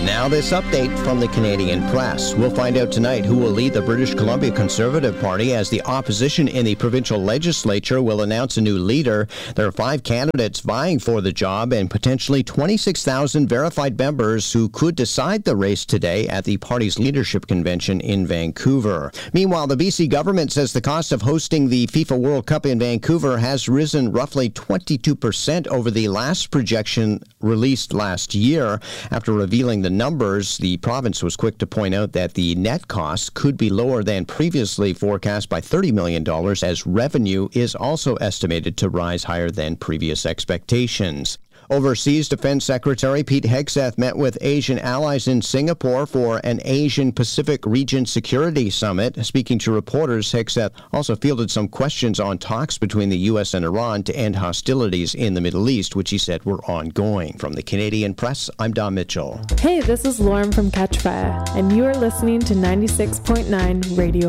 Now this update from the Canadian Press. We'll find out tonight who will lead the British Columbia Conservative Party as the opposition in the provincial legislature will announce a new leader. There are 5 candidates vying for the job and potentially 26,000 verified members who could decide the race today at the party's leadership convention in Vancouver. Meanwhile, the BC government says the cost of hosting the FIFA World Cup in Vancouver has risen roughly 22% over the last projection released last year. After revealing the numbers, the province was quick to point out that the net cost could be lower than previously forecast by $30 million, as revenue is also estimated to rise higher than previous expectations. Overseas, Defense Secretary Pete Hegseth met with Asian allies in Singapore for an Asian-Pacific Region Security Summit. Speaking to reporters, Hegseth also fielded some questions on talks between the U.S. and Iran to end hostilities in the Middle East, which he said were ongoing. From the Canadian Press, I'm Don Mitchell. Hey, this is Lauren from Catchfire, and you are listening to 96.9 Radio